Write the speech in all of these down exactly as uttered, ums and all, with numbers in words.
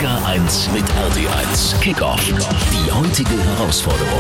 Liga eins mit R T eins. Kickoff. Die heutige Herausforderung.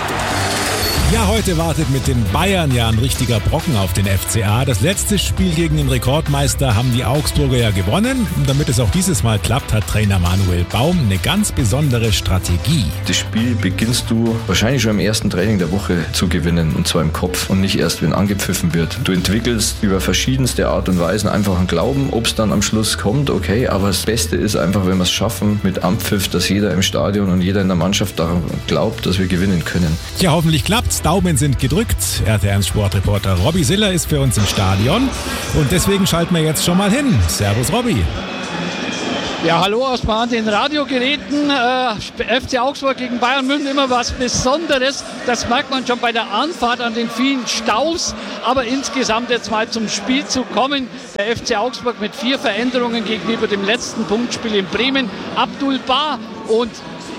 Ja, heute wartet mit den Bayern ja ein richtiger Brocken auf den F C A. Das letzte Spiel gegen den Rekordmeister haben die Augsburger ja gewonnen. Und damit es auch dieses Mal klappt, hat Trainer Manuel Baum eine ganz besondere Strategie. Das Spiel beginnst du wahrscheinlich schon im ersten Training der Woche zu gewinnen, und zwar im Kopf und nicht erst, wenn angepfiffen wird. Du entwickelst über verschiedenste Art und Weisen einfach einen Glauben, ob es dann am Schluss kommt, okay, aber das Beste ist einfach, wenn wir es schaffen mit Anpfiff, dass jeder im Stadion und jeder in der Mannschaft daran glaubt, dass wir gewinnen können. Ja, hoffentlich klappt's. Daumen sind gedrückt. R T eins Sportreporter Robby Siller ist für uns im Stadion und deswegen schalten wir jetzt schon mal hin. Servus Robby. Ja, hallo aus den Radiogeräten. Äh, F C Augsburg gegen Bayern München, immer was Besonderes. Das merkt man schon bei der Anfahrt an den vielen Staus. Aber insgesamt jetzt mal zum Spiel zu kommen. Der F C Augsburg mit vier Veränderungen gegenüber dem letzten Punktspiel in Bremen. Abdul Ba und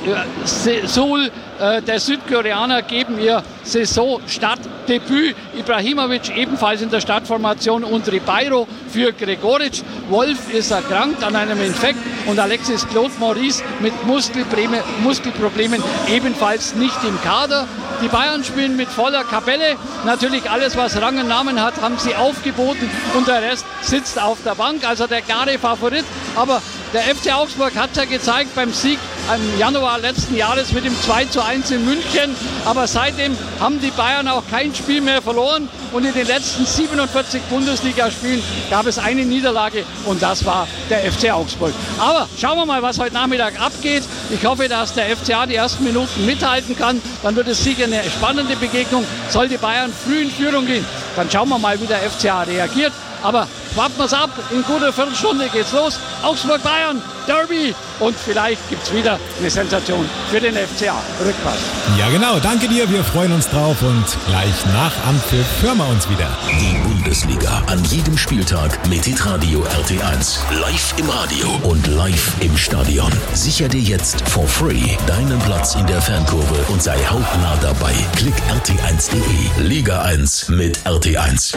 Seoul, äh, der Südkoreaner, geben ihr Saisonstartdebüt. Ibrahimovic ebenfalls in der Startformation und Ribeiro für Gregoritsch. Wolf ist erkrankt an einem Infekt und Alexis Claude Maurice mit Muskelproblemen ebenfalls nicht im Kader. Die Bayern spielen mit voller Kapelle. Natürlich alles, was Rang und Namen hat, haben sie aufgeboten und der Rest sitzt auf der Bank. Also der klare Favorit. Aber der F C Augsburg hat es ja gezeigt beim Sieg im Januar letzten Jahres mit dem zwei zu eins in München. Aber seitdem haben die Bayern auch kein Spiel mehr verloren. Und in den letzten siebenundvierzig Bundesligaspielen gab es eine Niederlage und das war der F C Augsburg. Aber schauen wir mal, was heute Nachmittag abgeht. Ich hoffe, dass der F C A die ersten Minuten mithalten kann. Dann wird es sicher eine spannende Begegnung. Sollte Bayern früh in Führung gehen, dann schauen wir mal, wie der F C A reagiert. Aber warten wir es ab. In guter Viertelstunde geht's los. Augsburg-Bayern, Derby. Und vielleicht gibt es wieder eine Sensation für den F C A. Rückpass. Ja genau, danke dir. Wir freuen uns drauf. Und gleich nach Anpfiff hören wir uns wieder. Die Bundesliga an jedem Spieltag mit Hitradio R T eins. Live im Radio und live im Stadion. Sicher dir jetzt for free deinen Platz in der Fankurve und sei hautnah dabei. Klick R T eins punkt de. Liga eins mit R T eins.